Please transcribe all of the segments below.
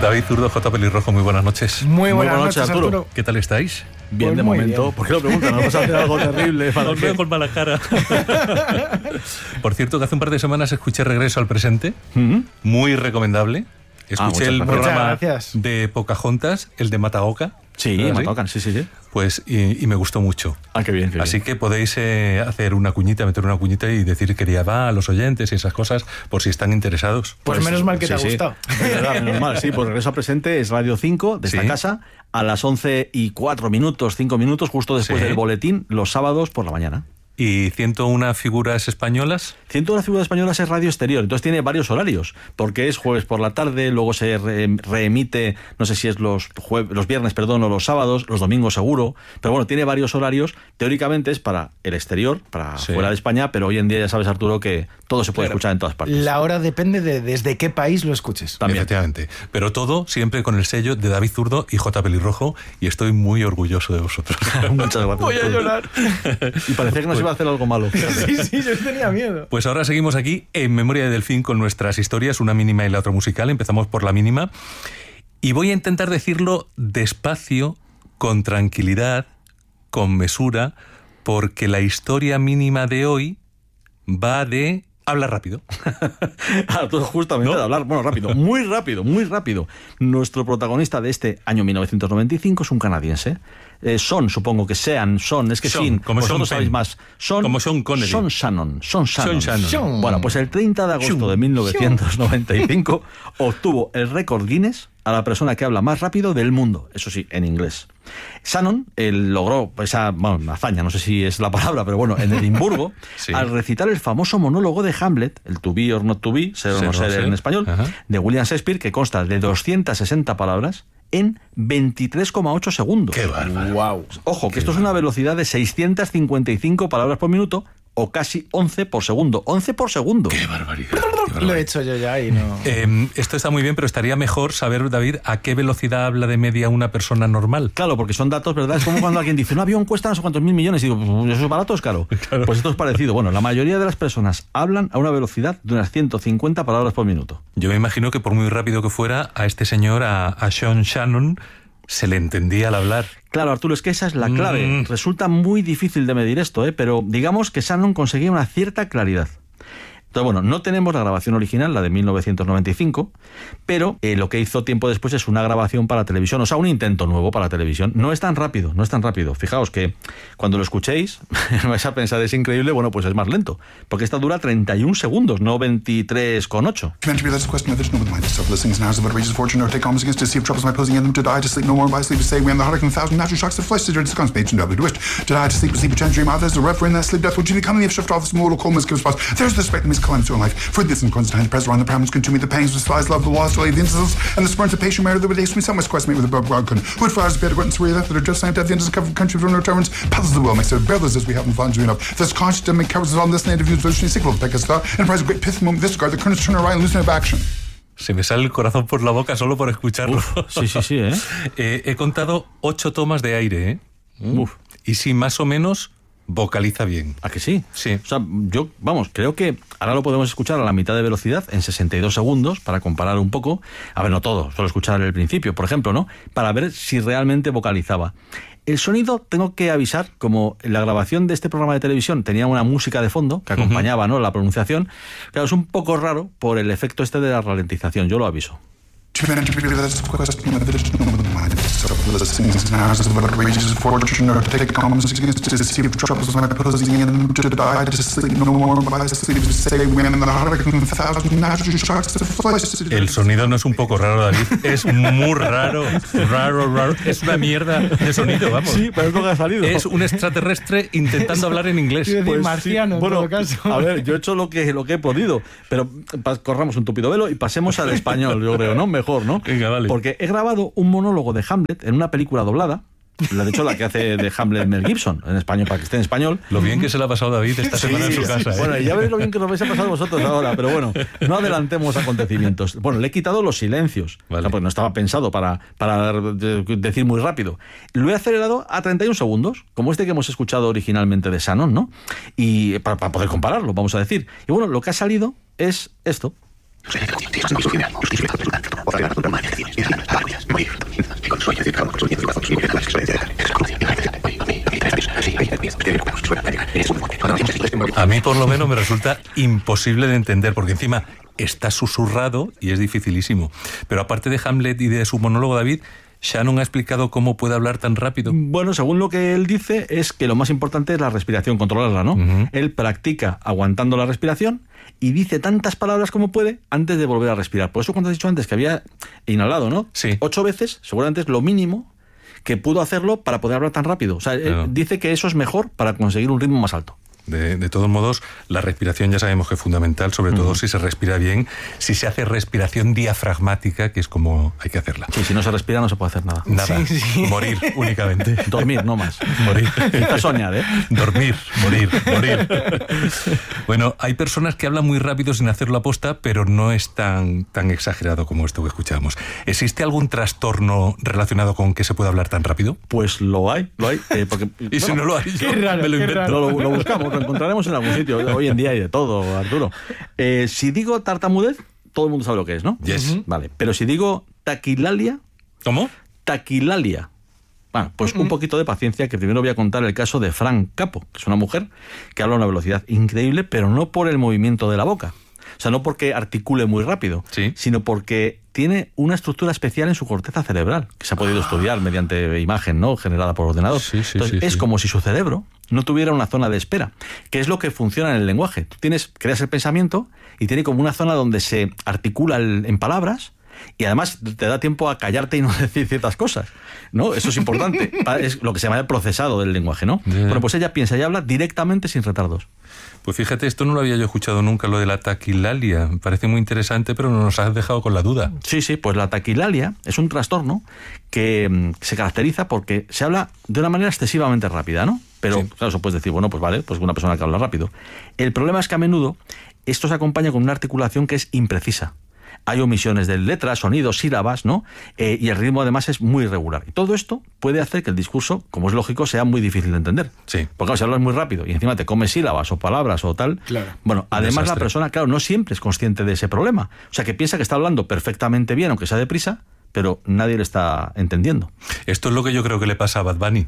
David Zurdo, J. Pelirrojo, muy buenas noches. Muy buenas noches, Arturo. ¿Qué tal estáis? Bien, pues de momento. Bien. ¿Por qué lo preguntan? ¿No vas a hacer algo terrible? Os veo con mala cara. Por cierto, que hace un par de semanas escuché Regreso al Presente. Muy recomendable. Escuché el programa de Pocahontas, el de Mataoka. Sí, Mataoka, sí. Pues, y me gustó mucho. Ah, qué bien. Así que podéis hacer una cuñita, meter una cuñita y decir que ya va a los oyentes y esas cosas, por si están interesados. Pues menos mal que te ha gustado. Menos mal, sí. Pues Regreso al Presente es Radio 5 de esta casa a las 11:04, 5 minutos, justo después del boletín, los sábados por la mañana. ¿Y 101 figuras españolas? 101 figuras españolas es Radio Exterior, entonces tiene varios horarios, porque es jueves por la tarde, luego se reemite, no sé si es los viernes, o los sábados, los domingos seguro, pero bueno, tiene varios horarios. Teóricamente es para el exterior, para fuera de España, pero hoy en día ya sabes, Arturo, que todo se puede escuchar en todas partes. La hora depende de desde qué país lo escuches. También. Efectivamente, pero todo siempre con el sello de David Zurdo y J. Pelirrojo, y estoy muy orgulloso de vosotros. Muchas gracias. Voy a llorar. Y parecía que nos iba a hacer algo malo. Sí, yo tenía miedo. Pues ahora seguimos aquí en Memoria de Delfín con nuestras historias, una mínima y la otra musical. Empezamos por la mínima y voy a intentar decirlo despacio, con tranquilidad, con mesura, porque la historia mínima de hoy va de hablar rápido. Justamente, ¿no? De hablar, rápido, muy rápido. Nuestro protagonista de este año 1995 es un canadiense. Supongo que Sean, es que Sean, como vosotros sabéis más. Como Sean Connery. Sean Shannon. Bueno, pues el 30 de agosto de 1995 obtuvo el récord Guinness a la persona que habla más rápido del mundo, eso sí, en inglés. Shannon logró esa hazaña, no sé si es la palabra, pero bueno, en Edimburgo, al recitar el famoso monólogo de Hamlet, el to be or not to be, ser o no ser en español, de William Shakespeare, que consta de 260 palabras, en 23,8 segundos. ¡Qué bárbaro! Wow. Ojo, que esto es una velocidad de 655 palabras por minuto, o casi 11 por segundo. 11 por segundo. ¡Qué barbaridad! Lo he hecho yo ya y no... Esto está muy bien, pero estaría mejor saber, David, a qué velocidad habla de media una persona normal. Claro, porque son datos, ¿verdad? Es como cuando alguien dice, un avión cuesta no sé cuántos mil millones, y digo, pues eso es barato, es caro. Claro. Pues esto es parecido. Bueno, la mayoría de las personas hablan a una velocidad de unas 150 palabras por minuto. Yo me imagino que por muy rápido que fuera, a este señor, a Sean Shannon, se le entendía al hablar. Claro, Arturo, es que esa es la clave. Resulta muy difícil de medir esto, pero digamos que Shannon conseguía una cierta claridad. Entonces, bueno, no tenemos la grabación original, la de 1995, pero lo que hizo tiempo después es una grabación para televisión, o sea, un intento nuevo para televisión. No es tan rápido. Fijaos que cuando lo escuchéis, vais a pensar, es increíble, bueno, pues es más lento, porque esta dura 31 segundos, no 23,8. Climate to life. For this and constant pressure on the parameters consume the pangs with flies, love, the loss, delay, the instances, and the spurns of patient merit of the days we some quest mate with the broad con. Who fires better guns where that are just like at the end of the cover country from returns, puzzles the will, makes their brothers as we have in fun doing up. This conscious to make covers on this land of use version sequel, take a star, enterprise of great pith moment, this guard, the currents turn around, loosen of action. Se me sale el corazón por la boca solo por escucharlo. Sí, He contado 8 tomas de aire, y sí, más o menos vocaliza bien. ¿A que sí? Sí. O sea, yo, creo que ahora lo podemos escuchar a la mitad de velocidad, en 62 segundos, para comparar un poco. A ver, no todo, solo escuchar el principio, por ejemplo, ¿no? Para ver si realmente vocalizaba. El sonido, tengo que avisar, como la grabación de este programa de televisión tenía una música de fondo que acompañaba, ¿no?, la pronunciación, claro, es un poco raro por el efecto este de la ralentización, yo lo aviso. El sonido no es un poco raro, David, es muy raro. Es una mierda de sonido, vamos. Sí, pero es lo que ha salido. Es un extraterrestre intentando hablar en inglés. Pues marciano, sí. En todo caso. A ver, yo he hecho lo que he podido, pero corramos un tupido velo y pasemos al español, yo creo, ¿no? Mejor, ¿no? Venga, vale. Porque he grabado un monólogo de Hamlet en una película doblada. De hecho, la que hace de Hamlet Mel Gibson, en español, para que esté en español. Lo bien que se le ha pasado David esta semana en su casa. Bueno, ya veréis lo bien que os vais a pasar vosotros ahora, pero bueno, no adelantemos acontecimientos. Bueno, le he quitado los silencios, vale. Porque no estaba pensado para decir muy rápido. Lo he acelerado a 31 segundos, como este que hemos escuchado originalmente de Shannon, ¿no? Y para poder compararlo, vamos a decir. Y bueno, lo que ha salido es esto. A mí por lo menos me resulta imposible de entender, porque encima está susurrado y es dificilísimo. Pero aparte de Hamlet y de su monólogo, David, Shannon ha explicado cómo puede hablar tan rápido. Bueno, según lo que él dice, es que lo más importante es la respiración, controlarla, ¿no? Uh-huh. Él practica aguantando la respiración y dice tantas palabras como puede antes de volver a respirar. Por eso cuando has dicho antes que había inhalado, ¿no? Sí. 8 veces, seguramente es lo mínimo que pudo hacerlo para poder hablar tan rápido. O sea, él dice que eso es mejor para conseguir un ritmo más alto. De todos modos, la respiración ya sabemos que es fundamental, sobre todo si se respira bien, si se hace respiración diafragmática, que es como hay que hacerla. Sí, si no se respira no se puede hacer nada. Nada, sí. Morir únicamente. Dormir, no más. Morir. Quizás soñar, ¿eh? Dormir, morir. Bueno, hay personas que hablan muy rápido sin hacerlo aposta, pero no es tan exagerado como esto que escuchamos. ¿Existe algún trastorno relacionado con que se pueda hablar tan rápido? Pues lo hay. Porque, y si no lo hay, yo me lo invento. Lo buscamos. Lo encontraremos en algún sitio. Hoy en día hay de todo, Arturo. Si digo tartamudez, todo el mundo sabe lo que es, ¿no? Yes. Vale. Pero si digo taquilalia... ¿Cómo? Taquilalia. Bueno, pues un poquito de paciencia, que primero voy a contar el caso de Fran Capo, que es una mujer que habla a una velocidad increíble, pero no por el movimiento de la boca. O sea, no porque articule muy rápido, ¿sí? Sino porque tiene una estructura especial en su corteza cerebral, que se ha podido estudiar mediante imagen, ¿no?, generada por ordenador. Entonces, es como si su cerebro no tuviera una zona de espera, que es lo que funciona en el lenguaje. Tú creas el pensamiento y tiene como una zona donde se articula en palabras, y además te da tiempo a callarte y no decir ciertas cosas, ¿no? Eso es importante. Es lo que se llama el procesado del lenguaje, ¿no? Yeah. Bueno, pues ella piensa y habla directamente sin retardos. Pues fíjate, esto no lo había yo escuchado nunca, lo de la taquilalia. Me parece muy interesante, pero nos has dejado con la duda. Sí, pues la taquilalia es un trastorno que se caracteriza porque se habla de una manera excesivamente rápida, ¿no? Pero, sí, claro, eso puedes decir, bueno, pues vale, pues una persona que habla rápido. El problema es que a menudo esto se acompaña con una articulación que es imprecisa. Hay omisiones de letras, sonidos, sílabas, ¿no? Y el ritmo además es muy irregular. Y todo esto puede hacer que el discurso, como es lógico, sea muy difícil de entender. Sí. Porque claro, si hablas muy rápido y encima te comes sílabas o palabras o tal, claro, bueno, además la persona, claro, no siempre es consciente de ese problema. O sea, que piensa que está hablando perfectamente bien, aunque sea deprisa, pero nadie le está entendiendo. Esto es lo que yo creo que le pasa a Bad Bunny.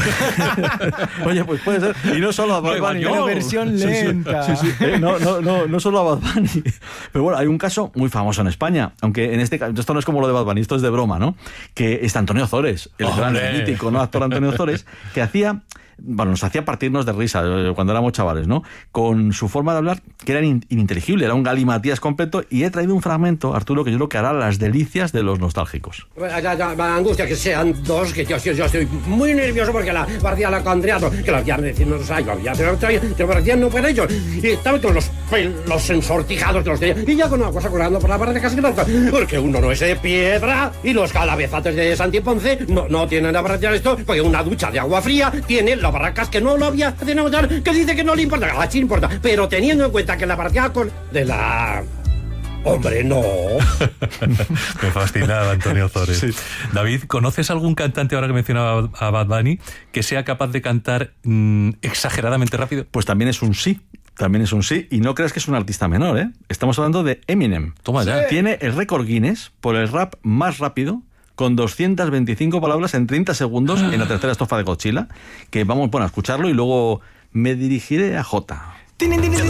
Oye, pues puede ser. Y no solo a Bad Bunny. Pero versión lenta. Sí. No solo a Bad Bunny. Pero bueno, hay un caso muy famoso en España, aunque en este caso, esto no es como lo de Bad Bunny, esto es de broma, ¿no? Que es Antonio Ozores, el gran mítico, ¿no?, actor Antonio Ozores, que nos hacía partirnos de risa cuando éramos chavales, ¿no? Con su forma de hablar, que era ininteligible, era un galimatías completo, y he traído un fragmento, Arturo, que yo creo que hará las delicias de los nostálgicos. Angustia que sean dos, que yo estoy muy nervioso porque la partida la contrato, que los viernes decirnos algo, que parecían no fueron ellos, y estaban con los pelos ensortijados que los tenía, y ya con una cosa colgando por la pared casi blanca, porque uno no es de piedra, y los calabezates de Santi Ponce no tienen la barraca esto, porque una ducha de agua fría tiene la barracas que no lo había de notar, que dice que no le importa, que sí importa, pero teniendo en cuenta que la partida de la... Hombre, no. Me fascinaba Antonio Ozores. Sí. David, ¿conoces algún cantante, ahora que mencionaba a Bad Bunny, que sea capaz de cantar exageradamente rápido? Pues también es un sí. Y no creas que es un artista menor, ¿eh? Estamos hablando de Eminem. Toma ya. Sí. Tiene el récord Guinness por el rap más rápido, con 225 palabras en 30 segundos en la tercera estrofa de Godzilla, que vamos a escucharlo y luego me dirigiré a Jota.